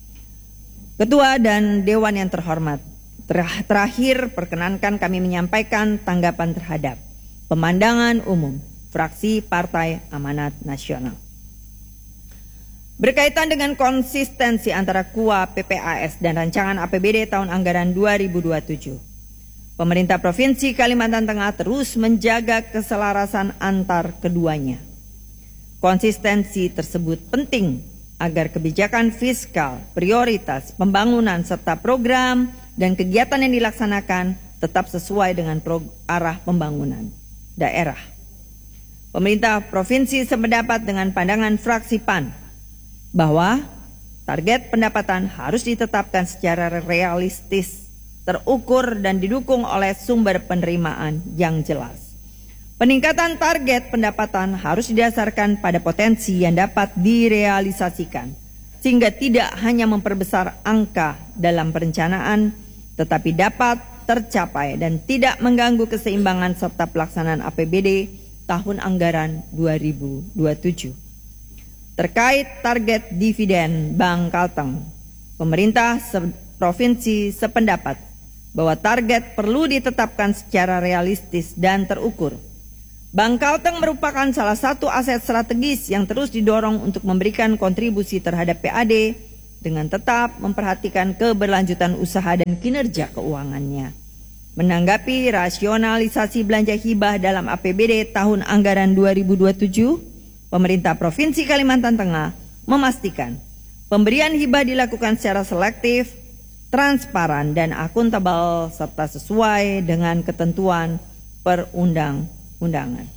Ketua dan Dewan yang terhormat, terakhir perkenankan kami menyampaikan tanggapan terhadap pemandangan umum fraksi Partai Amanat Nasional. Berkaitan dengan konsistensi antara K U A P P A S dan rancangan A P B D tahun anggaran dua ribu dua puluh tujuh, pemerintah Provinsi Kalimantan Tengah terus menjaga keselarasan antar keduanya. Konsistensi tersebut penting agar kebijakan fiskal, prioritas, pembangunan, serta program dan kegiatan yang dilaksanakan tetap sesuai dengan arah pembangunan daerah. Pemerintah Provinsi sependapat dengan pandangan fraksi P A N bahwa target pendapatan harus ditetapkan secara realistis, terukur, dan didukung oleh sumber penerimaan yang jelas. Peningkatan target pendapatan harus didasarkan pada potensi yang dapat direalisasikan, sehingga tidak hanya memperbesar angka dalam perencanaan, tetapi dapat tercapai dan tidak mengganggu keseimbangan serta pelaksanaan A P B D tahun anggaran dua ribu dua puluh tujuh. Terkait target dividen Bank Kalteng, pemerintah provinsi sependapat bahwa target perlu ditetapkan secara realistis dan terukur. Bank Kalteng merupakan salah satu aset strategis yang terus didorong untuk memberikan kontribusi terhadap P A D dengan tetap memperhatikan keberlanjutan usaha dan kinerja keuangannya. Menanggapi rasionalisasi belanja hibah dalam A P B D tahun anggaran dua ribu dua puluh tujuh, pemerintah Provinsi Kalimantan Tengah memastikan pemberian hibah dilakukan secara selektif, transparan, dan akuntabel serta sesuai dengan ketentuan perundang-undangan.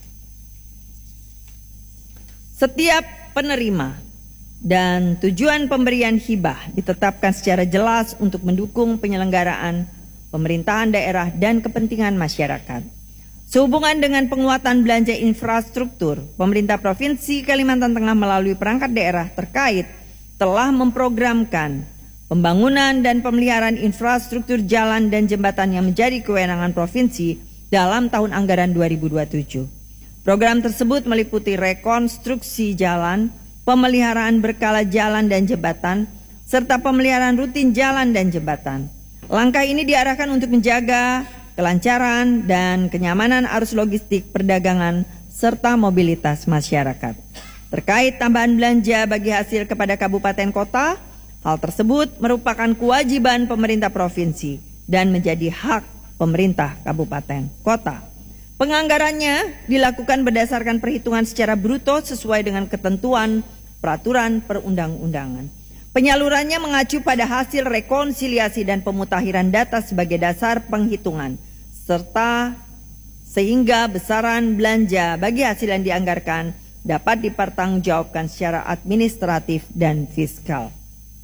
Setiap penerima dan tujuan pemberian hibah ditetapkan secara jelas untuk mendukung penyelenggaraan pemerintahan daerah dan kepentingan masyarakat. Sehubungan dengan penguatan belanja infrastruktur, pemerintah Provinsi Kalimantan Tengah melalui perangkat daerah terkait telah memprogramkan pembangunan dan pemeliharaan infrastruktur jalan dan jembatan yang menjadi kewenangan provinsi dalam tahun anggaran dua ribu dua puluh tujuh. Program tersebut meliputi rekonstruksi jalan, pemeliharaan berkala jalan dan jembatan, serta pemeliharaan rutin jalan dan jembatan. Langkah ini diarahkan untuk menjaga kelancaran dan kenyamanan arus logistik perdagangan serta mobilitas masyarakat. Terkait tambahan belanja bagi hasil kepada kabupaten kota, hal tersebut merupakan kewajiban pemerintah provinsi dan menjadi hak pemerintah kabupaten kota. Penganggarannya dilakukan berdasarkan perhitungan secara bruto sesuai dengan ketentuan peraturan perundang-undangan. Penyalurannya mengacu pada hasil rekonsiliasi dan pemutakhiran data sebagai dasar penghitungan, serta sehingga besaran belanja bagi hasil yang dianggarkan dapat dipertanggungjawabkan secara administratif dan fiskal.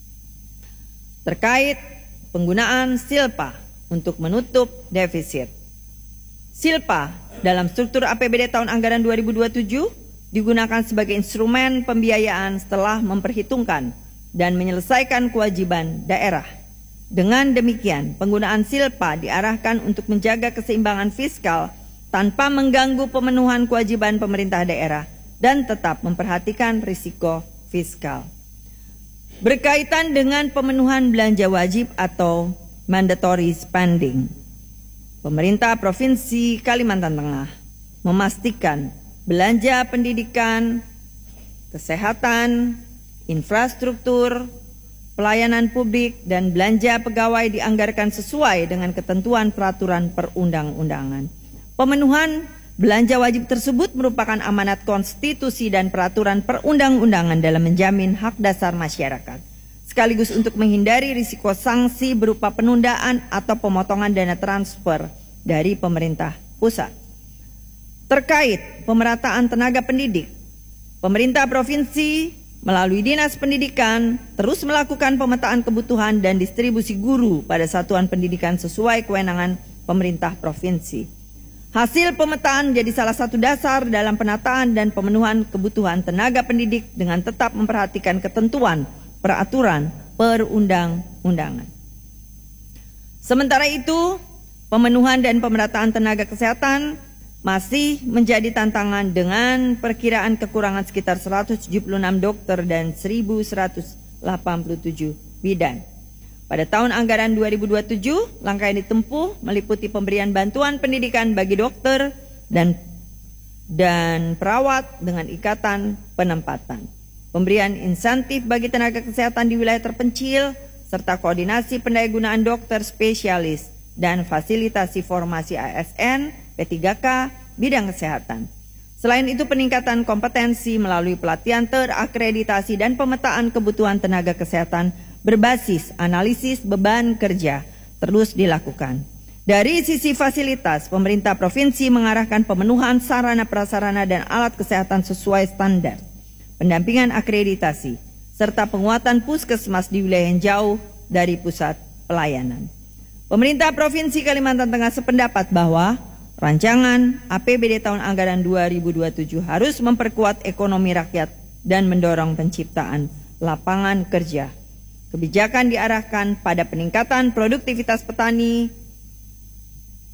Terkait penggunaan silpa untuk menutup defisit. Silpa dalam struktur A P B D tahun anggaran dua ribu dua puluh tujuh digunakan sebagai instrumen pembiayaan setelah memperhitungkan dan menyelesaikan kewajiban daerah. Dengan demikian, penggunaan silpa diarahkan untuk menjaga keseimbangan fiskal tanpa mengganggu pemenuhan kewajiban pemerintah daerah dan tetap memperhatikan risiko fiskal. Berkaitan dengan pemenuhan belanja wajib atau mandatory spending, pemerintah Provinsi Kalimantan Tengah memastikan belanja pendidikan, kesehatan, infrastruktur, pelayanan publik, dan belanja pegawai dianggarkan sesuai dengan ketentuan peraturan perundang-undangan. Pemenuhan belanja wajib tersebut merupakan amanat konstitusi dan peraturan perundang-undangan dalam menjamin hak dasar masyarakat, sekaligus untuk menghindari risiko sanksi berupa penundaan atau pemotongan dana transfer dari pemerintah pusat. Terkait pemerataan tenaga pendidik, pemerintah provinsi melalui Dinas Pendidikan terus melakukan pemetaan kebutuhan dan distribusi guru pada satuan pendidikan sesuai kewenangan pemerintah provinsi. Hasil pemetaan jadi salah satu dasar dalam penataan dan pemenuhan kebutuhan tenaga pendidik dengan tetap memperhatikan ketentuan peraturan perundang-undangan. Sementara itu, pemenuhan dan pemerataan tenaga kesehatan masih menjadi tantangan dengan perkiraan kekurangan sekitar seratus tujuh puluh enam dokter dan seribu seratus delapan puluh tujuh bidan. Pada tahun anggaran dua ribu dua puluh tujuh, langkah yang ditempuh meliputi pemberian bantuan pendidikan bagi dokter dan dan perawat dengan ikatan penempatan, pemberian insentif bagi tenaga kesehatan di wilayah terpencil, serta koordinasi pendayagunaan dokter spesialis dan fasilitasi formasi A S N P tiga K bidang kesehatan. Selain itu, peningkatan kompetensi melalui pelatihan terakreditasi dan pemetaan kebutuhan tenaga kesehatan berbasis analisis beban kerja terus dilakukan. Dari sisi fasilitas, pemerintah provinsi mengarahkan pemenuhan sarana prasarana dan alat kesehatan sesuai standar, pendampingan akreditasi, serta penguatan puskesmas di wilayah yang jauh dari pusat pelayanan. Pemerintah Provinsi Kalimantan Tengah sependapat bahwa rancangan A P B D tahun anggaran dua ribu dua puluh tujuh harus memperkuat ekonomi rakyat dan mendorong penciptaan lapangan kerja. Kebijakan diarahkan pada peningkatan produktivitas petani,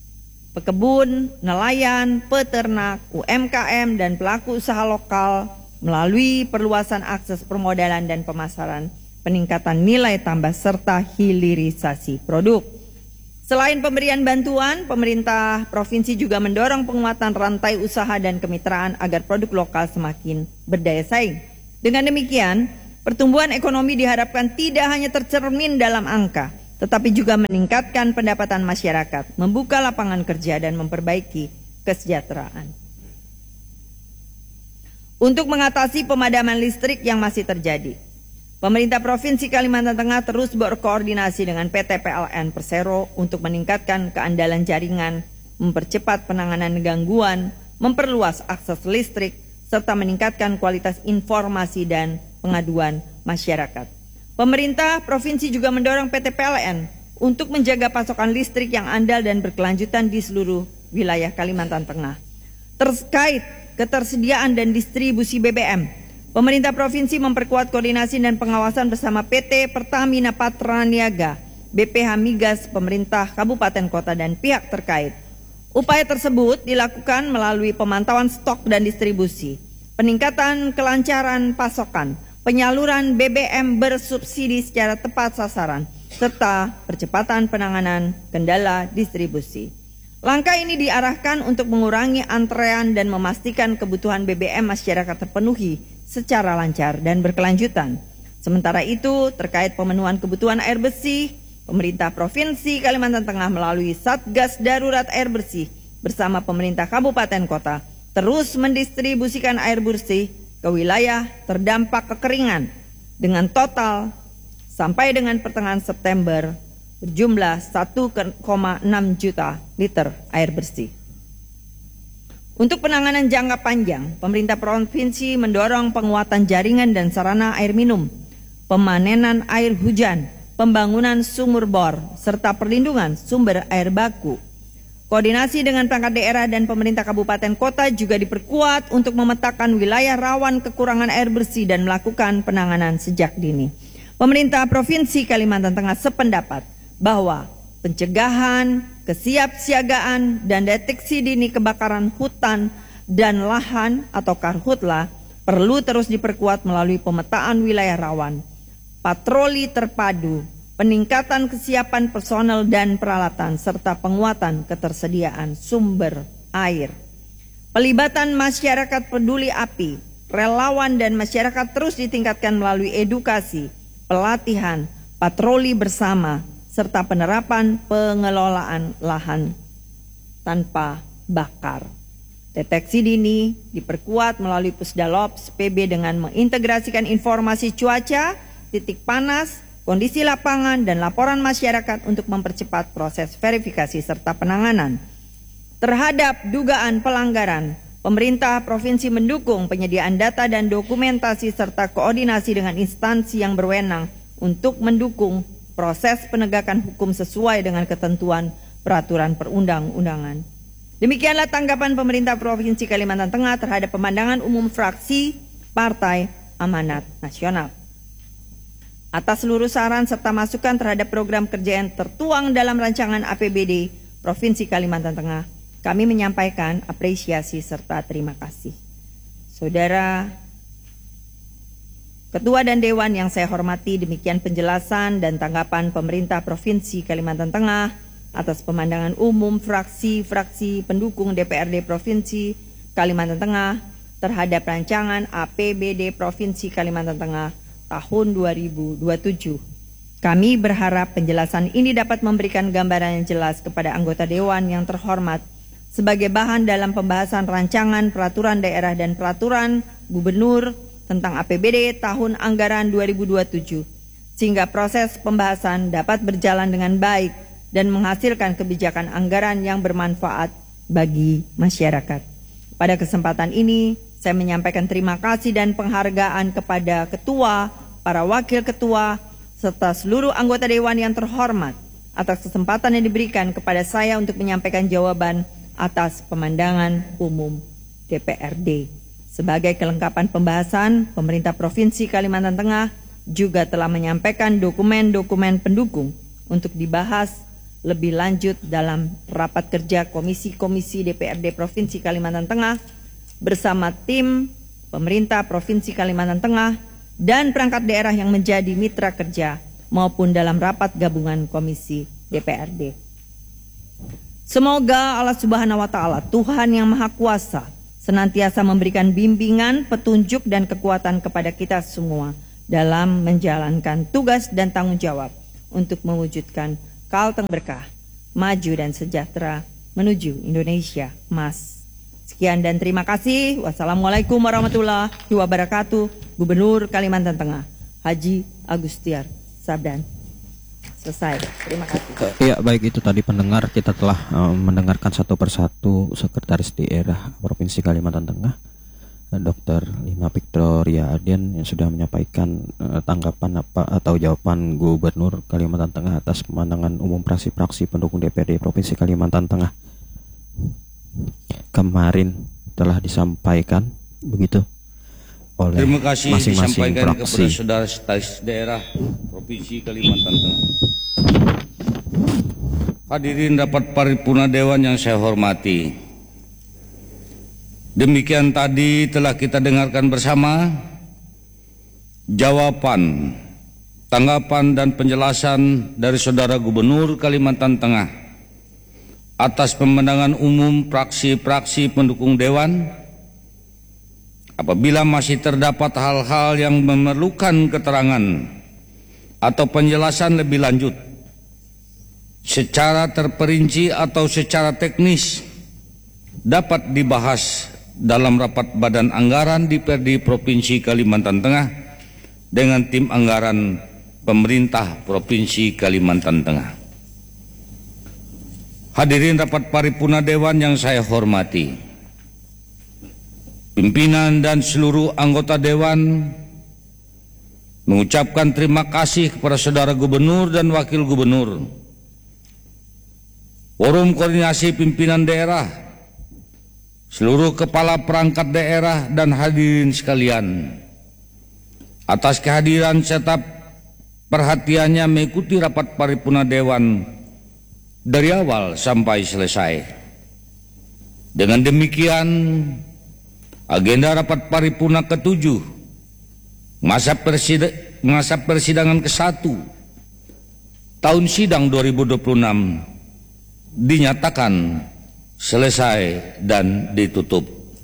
pekebun, nelayan, peternak, U M K M, dan pelaku usaha lokal melalui perluasan akses permodalan dan pemasaran, peningkatan nilai tambah, serta hilirisasi produk. Selain pemberian bantuan, pemerintah provinsi juga mendorong penguatan rantai usaha dan kemitraan agar produk lokal semakin berdaya saing. Dengan demikian, pertumbuhan ekonomi diharapkan tidak hanya tercermin dalam angka, tetapi juga meningkatkan pendapatan masyarakat, membuka lapangan kerja, dan memperbaiki kesejahteraan. Untuk mengatasi pemadaman listrik yang masih terjadi, pemerintah Provinsi Kalimantan Tengah terus berkoordinasi dengan P T P L N Persero untuk meningkatkan keandalan jaringan, mempercepat penanganan gangguan, memperluas akses listrik, serta meningkatkan kualitas informasi dan pengaduan masyarakat. Pemerintah Provinsi juga mendorong P T P L N untuk menjaga pasokan listrik yang andal dan berkelanjutan di seluruh wilayah Kalimantan Tengah. Terkait ketersediaan dan distribusi B B M, pemerintah provinsi memperkuat koordinasi dan pengawasan bersama P T Pertamina Patraniaga, B P H Migas, pemerintah kabupaten kota, dan pihak terkait. Upaya tersebut dilakukan melalui pemantauan stok dan distribusi, peningkatan kelancaran pasokan, penyaluran B B M bersubsidi secara tepat sasaran, serta percepatan penanganan kendala distribusi. Langkah ini diarahkan untuk mengurangi antrean dan memastikan kebutuhan B B M masyarakat terpenuhi secara lancar dan berkelanjutan. Sementara itu, terkait pemenuhan kebutuhan air bersih, pemerintah Provinsi Kalimantan Tengah melalui Satgas Darurat Air Bersih bersama pemerintah kabupaten kota terus mendistribusikan air bersih ke wilayah terdampak kekeringan dengan total sampai dengan pertengahan September berjumlah satu koma enam juta liter air bersih. Untuk penanganan jangka panjang, pemerintah provinsi mendorong penguatan jaringan dan sarana air minum, pemanenan air hujan, pembangunan sumur bor, serta perlindungan sumber air baku. Koordinasi dengan perangkat daerah dan pemerintah kabupaten kota juga diperkuat untuk memetakan wilayah rawan kekurangan air bersih dan melakukan penanganan sejak dini. Pemerintah Provinsi Kalimantan Tengah sependapat bahwa pencegahan, kesiapsiagaan, dan deteksi dini kebakaran hutan dan lahan atau karhutla perlu terus diperkuat melalui pemetaan wilayah rawan, patroli terpadu, peningkatan kesiapan personel dan peralatan, serta penguatan ketersediaan sumber air. Pelibatan masyarakat peduli api, relawan, dan masyarakat terus ditingkatkan melalui edukasi, pelatihan, patroli bersama, serta penerapan pengelolaan lahan tanpa bakar. Deteksi dini diperkuat melalui Pusdalops P B dengan mengintegrasikan informasi cuaca, titik panas, kondisi lapangan, dan laporan masyarakat untuk mempercepat proses verifikasi serta penanganan. Terhadap dugaan pelanggaran, pemerintah provinsi mendukung penyediaan data dan dokumentasi serta koordinasi dengan instansi yang berwenang untuk mendukung proses penegakan hukum sesuai dengan ketentuan peraturan perundang-undangan. Demikianlah tanggapan pemerintah Provinsi Kalimantan Tengah terhadap pemandangan umum fraksi Partai Amanat Nasional. Atas seluruh saran serta masukan terhadap program kerja yang tertuang dalam rancangan A P B D Provinsi Kalimantan Tengah, kami menyampaikan apresiasi serta terima kasih. Saudara Ketua dan Dewan yang saya hormati, demikian penjelasan dan tanggapan pemerintah Provinsi Kalimantan Tengah atas pemandangan umum fraksi-fraksi pendukung D P R D Provinsi Kalimantan Tengah terhadap rancangan A P B D Provinsi Kalimantan Tengah tahun dua ribu dua puluh tujuh. Kami berharap penjelasan ini dapat memberikan gambaran yang jelas kepada anggota Dewan yang terhormat sebagai bahan dalam pembahasan rancangan peraturan daerah dan peraturan gubernur tentang A P B D tahun anggaran dua ribu dua puluh tujuh, sehingga proses pembahasan dapat berjalan dengan baik dan menghasilkan kebijakan anggaran yang bermanfaat bagi masyarakat. Pada kesempatan ini, saya menyampaikan terima kasih dan penghargaan kepada Ketua, para Wakil Ketua, serta seluruh anggota Dewan yang terhormat atas kesempatan yang diberikan kepada saya untuk menyampaikan jawaban atas pemandangan umum D P R D. Sebagai kelengkapan pembahasan, pemerintah Provinsi Kalimantan Tengah juga telah menyampaikan dokumen-dokumen pendukung untuk dibahas lebih lanjut dalam rapat kerja Komisi-Komisi D P R D Provinsi Kalimantan Tengah bersama tim pemerintah Provinsi Kalimantan Tengah, dan perangkat daerah yang menjadi mitra kerja maupun dalam rapat gabungan Komisi D P R D. Semoga Allah Subhanahu wa Ta'ala, Tuhan yang Maha Kuasa, senantiasa memberikan bimbingan, petunjuk, dan kekuatan kepada kita semua dalam menjalankan tugas dan tanggung jawab untuk mewujudkan Kalteng berkah, maju dan sejahtera menuju Indonesia emas. Sekian dan terima kasih. Wassalamualaikum warahmatullahi wabarakatuh. Gubernur Kalimantan Tengah, Haji Agustiar Sabdan. Selesai. Terima kasih. Ya, baik, itu tadi pendengar, kita telah uh, mendengarkan satu persatu Sekretaris Daerah Provinsi Kalimantan Tengah, Doktor Lina Victoria Aden, yang sudah menyampaikan uh, tanggapan apa atau jawaban Gubernur Kalimantan Tengah atas pemandangan umum praksi-praksi pendukung D P R D Provinsi Kalimantan Tengah. Kemarin telah disampaikan begitu oleh Terima kasih masing-masing disampaikan fraksi. kepada saudara Sekretaris Daerah Provinsi Kalimantan Tengah. Hadirin rapat paripurna Dewan yang saya hormati. Demikian tadi telah kita dengarkan bersama jawaban, tanggapan dan penjelasan dari saudara Gubernur Kalimantan Tengah atas pemandangan umum praksi-praksi pendukung Dewan. Apabila masih terdapat hal-hal yang memerlukan keterangan atau penjelasan lebih lanjut secara terperinci atau secara teknis, dapat dibahas dalam rapat Badan Anggaran D P R D Provinsi Kalimantan Tengah dengan tim anggaran pemerintah Provinsi Kalimantan Tengah. Hadirin rapat paripurna Dewan yang saya hormati, pimpinan dan seluruh anggota Dewan mengucapkan terima kasih kepada saudara Gubernur dan Wakil Gubernur, Forum Koordinasi Pimpinan Daerah, seluruh kepala perangkat daerah dan hadirin sekalian atas kehadiran serta perhatiannya mengikuti rapat paripurna Dewan dari awal sampai selesai. Dengan demikian, agenda rapat paripurna ketujuh masa, persida, masa persidangan ke satu tahun sidang dua ribu dua puluh enam dinyatakan selesai dan ditutup.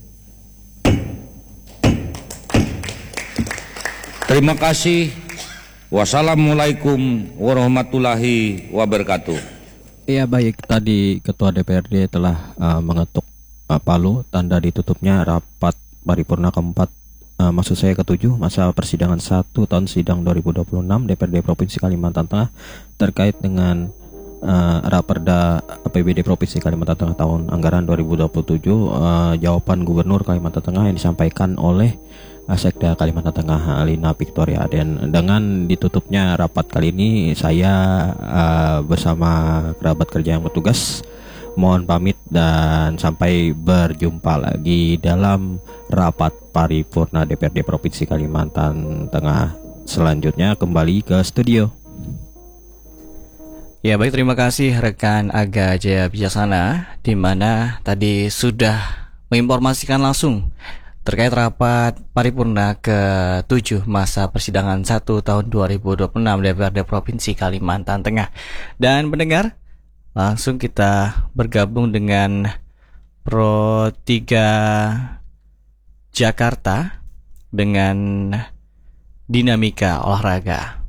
Terima kasih. Wassalamualaikum warahmatullahi wabarakatuh. Ya, baik, tadi Ketua D P R D telah uh, mengetuk uh, palu tanda ditutupnya rapat paripurna keempat, uh, maksud saya ketujuh masa persidangan satu tahun sidang dua ribu dua puluh enam D P R D Provinsi Kalimantan Tengah terkait dengan uh, Raperda A P B D Provinsi Kalimantan Tengah tahun anggaran dua ribu dua puluh tujuh. uh, jawaban Gubernur Kalimantan Tengah yang disampaikan oleh Sekda Kalimantan Tengah Lina Victoria. Dan dengan ditutupnya rapat kali ini, saya uh, bersama kerabat kerja yang bertugas mohon pamit dan sampai berjumpa lagi dalam rapat paripurna D P R D Provinsi Kalimantan Tengah selanjutnya. Kembali ke studio. Ya, baik, terima kasih rekan Aga Jaya Bijaksana, di mana tadi sudah menginformasikan langsung terkait rapat paripurna ke-tujuh masa persidangan satu tahun dua ribu dua puluh enam D P R D Provinsi Kalimantan Tengah. Dan pendengar, langsung kita bergabung dengan Pro tiga Jakarta dengan dinamika olahraga.